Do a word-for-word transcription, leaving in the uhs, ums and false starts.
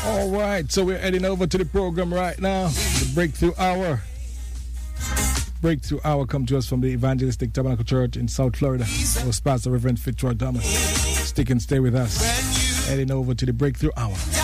All right, so we're heading over to the program right now. The Breakthrough Hour. Breakthrough Hour come to us from the Evangelistic Tabernacle Church in South Florida. Our pastor, Reverend Fitzroy Thomas. Stick and stay with us. Heading over to the Breakthrough Hour.